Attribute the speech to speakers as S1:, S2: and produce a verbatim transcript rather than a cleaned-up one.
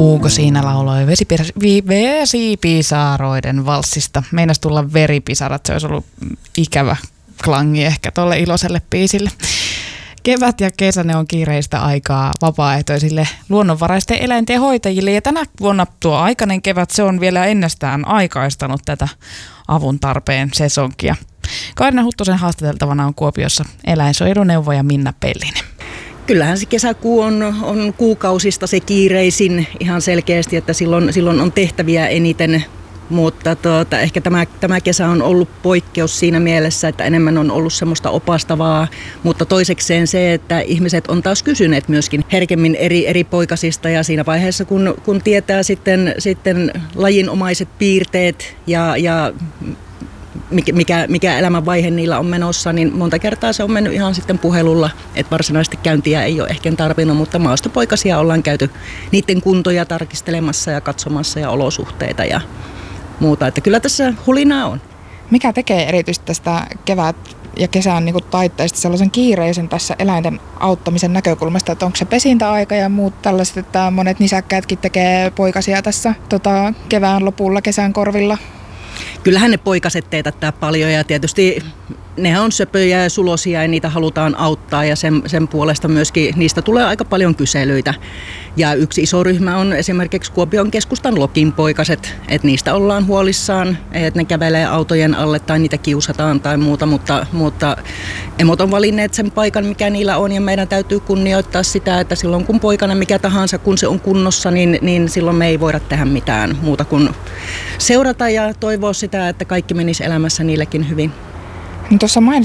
S1: Uuko siinä lauloi vesipir- vi- vesipisaroiden valssista. Meinas tulla veripisarat, se olisi ollut ikävä klangi ehkä tuolle iloiselle biisille. Kevät ja kesä, ne on kiireistä aikaa vapaaehtoisille luonnonvaraisten eläinten hoitajille. Ja tänä vuonna tuo aikainen kevät, se on vielä ennestään aikaistanut tätä avun tarpeen sesonkia. Kaarina Huttusen haastateltavana on Kuopiossa eläinsuojeluneuvoja Minna Pellinen.
S2: Kyllähän se kesäkuu on, on kuukausista se kiireisin ihan selkeästi, että silloin, silloin on tehtäviä eniten. Mutta tuota, ehkä tämä, tämä kesä on ollut poikkeus siinä mielessä, että enemmän on ollut semmoista opastavaa, mutta toisekseen se, että ihmiset on taas kysyneet myöskin herkemmin eri, eri poikasista ja siinä vaiheessa, kun, kun tietää sitten, sitten lajinomaiset piirteet ja, ja mikä, mikä elämänvaihe niillä on menossa, niin monta kertaa se on mennyt ihan sitten puhelulla, että varsinaisesti käyntiä ei ole ehkä tarvinnut, mutta maastopoikasia ollaan käyty niiden kuntoja tarkistelemassa ja katsomassa ja olosuhteita ja muuta, että kyllä tässä hulinaa on.
S3: Mikä tekee erityisesti tästä kevät- ja kesän niin kuin taitteesta sellaisen kiireisen tässä eläinten auttamisen näkökulmasta, että onko se pesintäaika ja muut tällaiset, että monet nisäkkäätkin tekee poikasia tässä tota, kevään lopulla, kesän korvilla?
S2: Kyllähän ne poikaset teetättää paljon ja tietysti nehän on söpöjä ja sulosia ja niitä halutaan auttaa ja sen, sen puolesta myöskin niistä tulee aika paljon kyselyitä. Ja yksi iso ryhmä on esimerkiksi Kuopion keskustan Lokin poikaset, että niistä ollaan huolissaan, että ne kävelee autojen alle tai niitä kiusataan tai muuta, mutta, mutta emot on valinneet sen paikan, mikä niillä on ja meidän täytyy kunnioittaa sitä, että silloin kun poikana mikä tahansa, kun se on kunnossa, niin, niin silloin me ei voida tehdä mitään muuta kuin seurata ja toivoa sitä, että kaikki menisi elämässä niillekin hyvin.
S3: No tuossa mainitsit